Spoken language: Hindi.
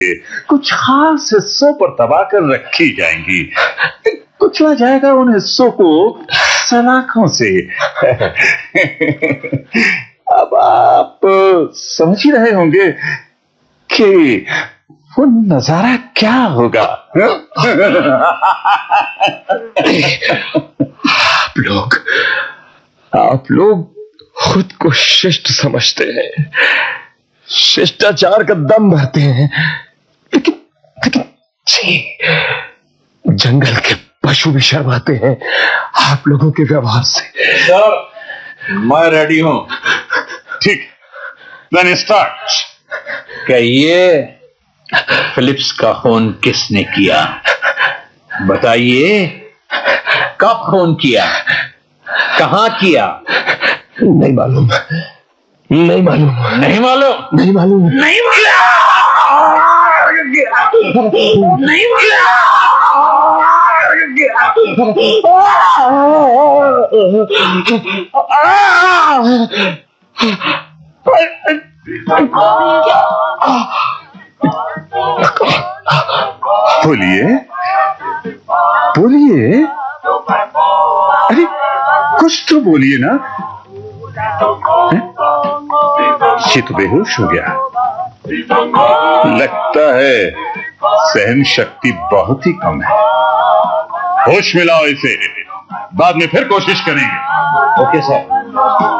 कुछ खास हिस्सों पर दबा कर रखी जाएंगी। कुचला जाएगा उन हिस्सों को सलाखों से। अब आप समझ ही रहे होंगे कि वो नजारा क्या होगा। आप लोग खुद को शिष्ट समझते हैं, शिष्टाचार का दम भरते हैं, लेकिन जंगल के पशु भी शर्माते हैं आप लोगों के व्यवहार से। सर, मैं रेडी हूं। ठीक, देन स्टार्ट। कहिए, फिलिप्स का खून किसने किया? बताइए, कब खून किया, कहां किया? नहीं मालूम, नहीं मालूम, नहीं मालूम, नहीं मालूम, नहीं मालूम, नहीं मालूम। बोलिए, बोलिए, अरे कुछ तो बोलिए ना। ये तो बेहोश हो गया। लगता है सहन शक्ति बहुत ही कम है। होश मिलाओ इसे, बाद में फिर कोशिश करेंगे। Okay sir.